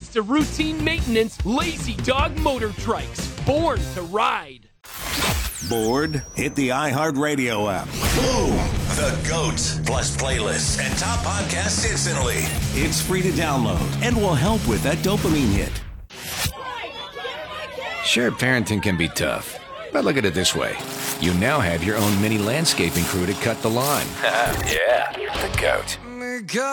comes to routine maintenance, Lazy Dog Motor Trikes, born to ride. Bored? Hit the iHeartRadio app. Boom! The GOAT, plus playlists and top podcasts instantly. It's free to download and will help with that dopamine hit. Sure, parenting can be tough, but look at it this way. You now have your own mini landscaping crew to cut the lawn. Yeah, the GOAT.